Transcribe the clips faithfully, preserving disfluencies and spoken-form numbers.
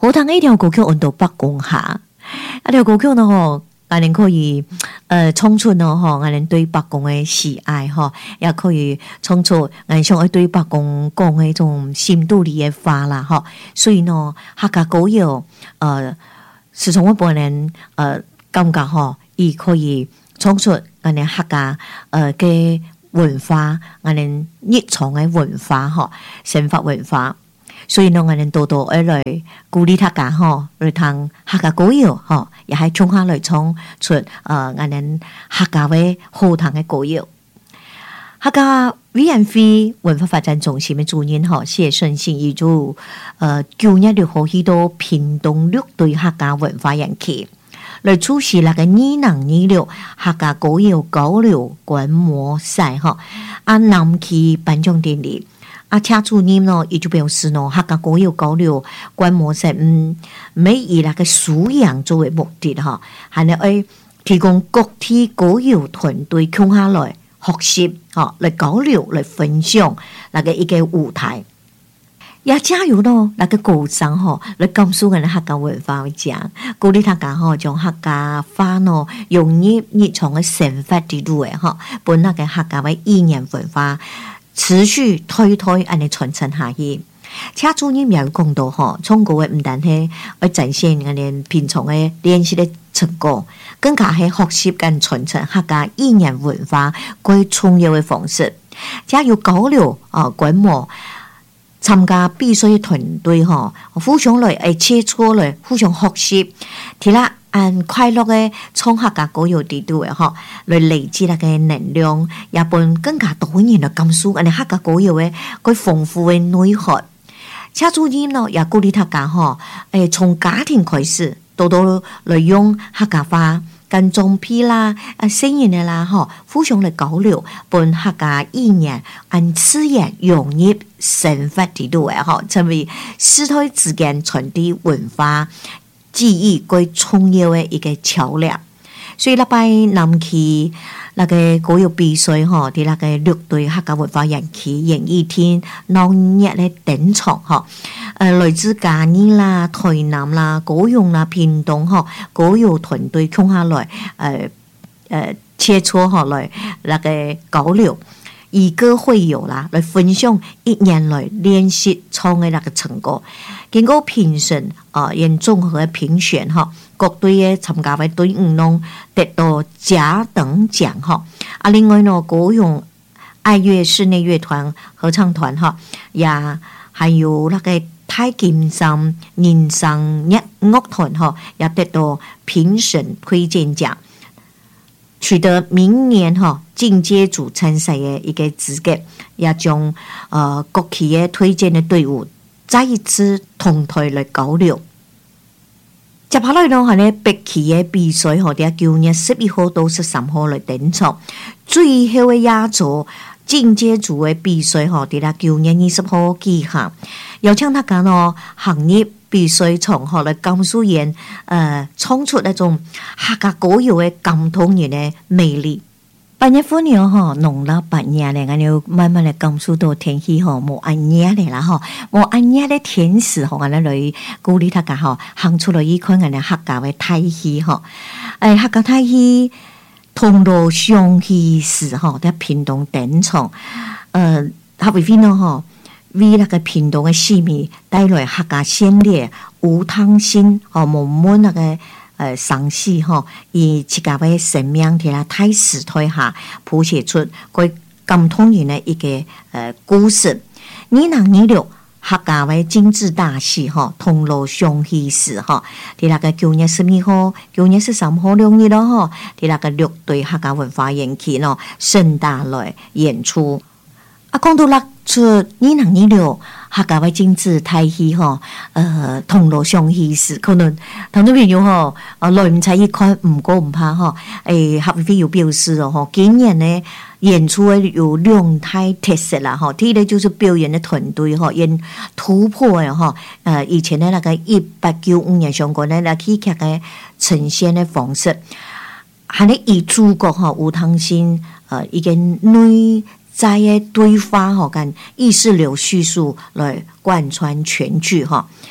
荷塘一条歌曲运到北宫下，一条歌曲呢吼，俺们可以呃冲出呢吼，俺们对北宫的喜爱吼，也可以冲出俺想要对北宫讲的一种深度里的话啦吼。所以呢，客家歌谣呃，是从我本人呃感觉吼，伊可以冲出俺们客家呃嘅文化，俺们日常的文化吼，生活文化。所以呢，我哋多多而來鼓勵大家吼，來聽客家歌謠吼，也係從下來創出呃，我哋客家嘅好聽嘅歌謠。客家委員會文化發展中心嘅主任吼謝順信預祝呃九月六號去到屏東六隊客家文化園區，來出席那個二零二六客家歌謠交流觀摩賽吼，啊南區頒獎典禮。啊，車主任呢，也就表示呢，客家歌謠交流觀摩賽，嗯，沒以那個素養作為目的哈，係呢誒提供各地歌謠團隊共下來學習，哈，來交流來分享那個一個舞台，也加入呢那個高商哈，來感受人客家文化嘅講，鼓勵大家哈，將客家話呢融入日常嘅生活之中嘅哈，本那個客家嘅語言文化。持續推推安尼傳承下去，車主任也有講到吼，創作嘅唔單係要展現我哋平常嘅練習嘅成果，更加係學習跟傳承客家語言文化最重要嘅方式。加有交流啊，觀摩參加比賽嘅團隊吼，互相來誒切磋來互相學習，睇啦。按快樂嘅創客家歌謠地度嘅嗬，來累積那個能量，也伴更加多人嘅感受，安尼客家歌謠嘅佢豐富嘅內涵。車主任呢也鼓勵大家嗬，誒從家庭開始，到到來用客家話跟裝批啦、啊聲音嘅啦嗬，互相嚟交流，伴客家語言按自然融入生活地度嘅嗬，成為世代之間傳遞文化。記憶最重要嘅一個橋梁，所以禮拜南區那個歌謠比賽吼，喺那個六隊客家文化園區演藝廳鬧熱嘅登場吼，誒來自嘉義啦、台南啦、高雄啦、屏東吼，歌謠團隊共下來誒誒切磋吼來那個交流。以歌會友啦，來分享一年來練習創嘅那個成果。經過評審啊，用綜合嘅評選嗬，各隊嘅參加嘅隊伍攏得到甲等獎嗬。啊，另外呢，歌詠愛樂室內樂團合唱團嗬，也還有那個太金山人生樂樂團嗬，也得到評審推薦獎。取得明年哈進階組參賽嘅一個資格，也將呃各企業推薦嘅隊伍再一次同台來交流。接下來呢係呢北企嘅比賽，嗬，喺九月十一號到十三號來登場。最後嘅壓軸進階組嘅比賽，嗬，喺九月二十號舉行。邀請大家呢行業比賽場合來感受人，呃，創出那種客家歌謠嘅感動人嘅魅力。八月份了吼，農曆八月咧，我哋慢慢嚟感受到天氣吼冇安熱咧啦吼，冇安熱咧天時吼，我哋嚟鼓勵大家吼行出來依看我哋客家嘅大戲吼，誒客家大戲銅鑼上戲時吼喺屏東登場，呃，合為邊咯吼。為那個屏東的市民帶來客家鮮烈吳湯新和滿滿那個呃喪事吼，以自家的生命喺啦大時代下譜寫出佢感動人的一個呃故事。二零二六客家的精緻大戲吼，銅鑼上戲時吼，喺那個九月十二號、九月十三號兩日咯吼，喺那個六隊客家文化園區咯盛大來演出。啊，講到啦。出二零二六客家嘅精緻大戲吼，呃，銅鑼上戲時可能聽眾朋友吼，啊來唔齊一看唔過唔怕吼，誒合會有表示哦吼，今年呢演出嘅有兩大特色啦吼，第一個就是表演嘅團隊吼，因突破嘅吼，呃以前嘅那個一八九五年上過咧那戲劇嘅呈現嘅方式，係咧以主角吼吳湯新，呃一個女。在嘅對話嗬，跟意識流敘述來貫穿全劇嗬，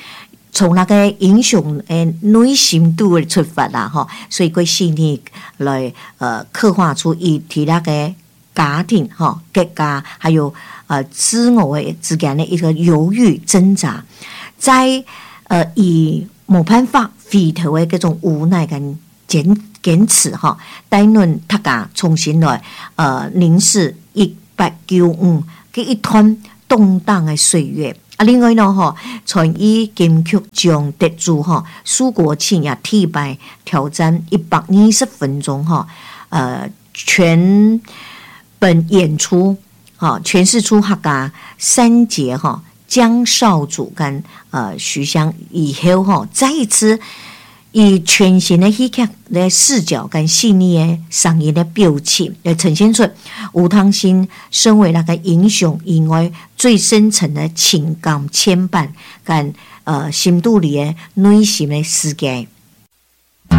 从那个英雄诶内心度的出发啦，吼，所以佢细腻来呃刻画出伊提那个家庭哈结家，还有呃自我的之间的一个犹豫挣扎，在呃以冇辦法回頭的嗰種無奈跟堅堅持哈，帶論大家重新來呃凝視一八九五嘅一段動盪的歲月。啊，另外呢，哈，從以金曲獎得主哈蘇國慶也替白挑戰一百二十分鐘哈，呃，全本演出哈詮釋出客家三傑哈江少祖跟呃徐湘以後哈，再一次以全新的戲劇的視角跟細膩的聲音的表情來呈現出吳湯信身為那個英雄以外最深層的情感牽絆跟呃心度裡的內心的世界。